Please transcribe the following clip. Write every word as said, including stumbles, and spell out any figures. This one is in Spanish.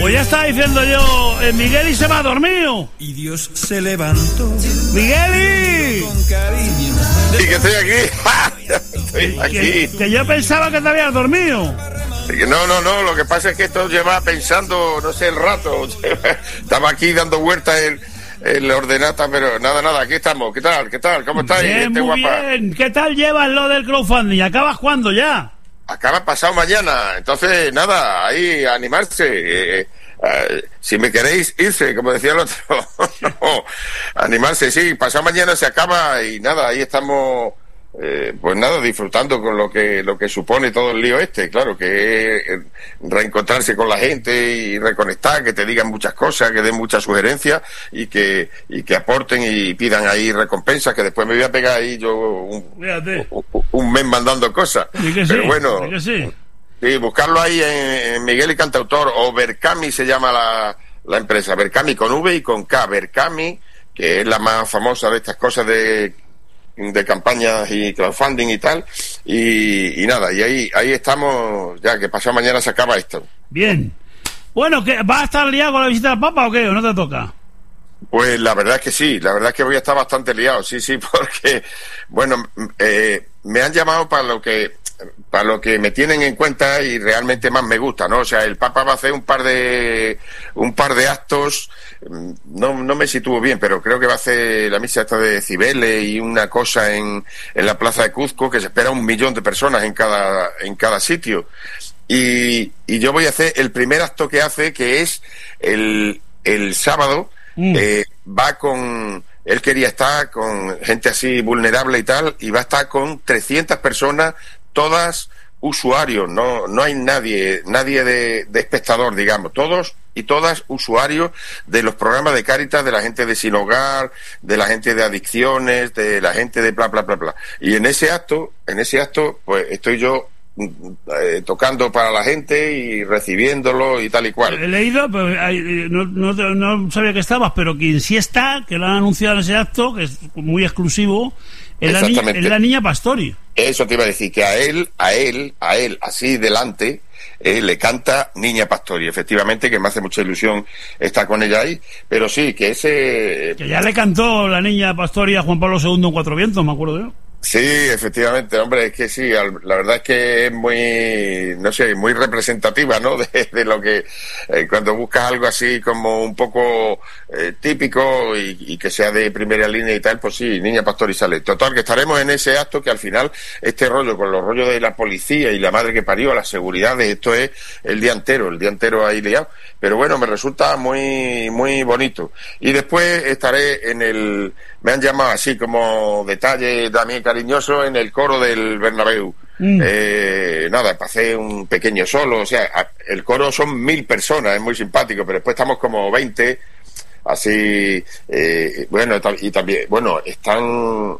Pues ya estaba diciendo yo, eh, Migueli se va dormido. Y Dios se levantó. ¡Migueli! Con cariño. Sí, que estoy aquí. Estoy aquí. Que, que yo pensaba que te habías dormido. No, no, no, lo que pasa es que esto lleva pensando, no sé, el rato. Estaba aquí dando vueltas en, en la ordenata, pero nada, nada, aquí estamos. ¿Qué tal? ¿Qué tal? ¿Cómo estáis? Bien, Gente muy guapa. bien. ¿Qué tal llevas lo del crowdfunding? ¿Acabas cuándo ya? Acaba pasado mañana, entonces nada, ahí a animarse. Eh, eh, si me queréis irse, como decía el otro, no, animarse, sí, pasado mañana se acaba y nada, ahí estamos, eh, pues nada, disfrutando con lo que lo que supone todo el lío este, claro, que es reencontrarse con la gente y reconectar, que te digan muchas cosas, que den muchas sugerencias y que y que aporten y pidan ahí recompensas, que después me voy a pegar ahí yo un, un, un mes mandando cosas. Pero sí, bueno, que sí. Sí, buscarlo ahí en, en Miguel y Cantautor, o Berkami se llama la, la empresa, Berkami con V y con K, Berkami, que es la más famosa de estas cosas de, de campañas y crowdfunding y tal, y, y nada, y ahí ahí estamos, ya que pasado mañana se acaba esto. Bien. Bueno, ¿qué, ¿vas a estar liado con la visita al Papa o qué? ¿O no te toca? Pues la verdad es que sí, la verdad es que voy a estar bastante liado, sí, sí, porque, bueno, eh, me han llamado para lo que para lo que me tienen en cuenta y realmente más me gusta, ¿no? O sea, el Papa va a hacer un par de un par de actos, no no me sitúo bien, pero creo que va a hacer la misa esta de Cibeles y una cosa en, en la plaza de Cuzco, que se espera un millón de personas en cada en cada sitio. Y, y yo voy a hacer el primer acto que hace, que es el, el sábado, mm. eh, va con... Él quería estar con gente así vulnerable y tal, y va a estar con trescientas personas, todas usuarios, no no hay nadie nadie de, de espectador, digamos, todos y todas usuarios de los programas de Cáritas, de la gente de Sin Hogar, de la gente de adicciones, de la gente de bla bla bla bla. Y en ese acto, en ese acto, pues estoy yo eh, tocando para la gente y recibiéndolo y tal y cual. He leído, pero no, no, no sabía que estabas, pero quien sí está, que lo han anunciado en ese acto, que es muy exclusivo, es la niña, es la niña Pastori. Eso te iba a decir, que a él, a él, a él, así delante, eh, le canta Niña Pastori, efectivamente, que me hace mucha ilusión estar con ella ahí, pero sí, que ese... Que ya le cantó la niña Pastori a Juan Pablo segundo en Cuatro Vientos, me acuerdo yo. Sí, efectivamente, hombre, es que sí, la verdad es que es muy, no sé, muy representativa, ¿no? De, de lo que, eh, cuando buscas algo así como un poco eh, típico y, y que sea de primera línea y tal, pues sí, Niña Pastori sale. Total, que estaremos en ese acto, que al final este rollo, con los rollos de la policía y la madre que parió, las seguridades, esto es el día entero, el día entero ahí liado. Pero bueno, me resulta muy, muy bonito. Y después estaré en el, me han llamado así como detalle también cariñoso, en el coro del Bernabéu. Mm. Eh, nada, pasé un pequeño solo, o sea, el coro son mil personas, es muy simpático, pero después estamos como veinte, así, eh, bueno, y también, bueno, están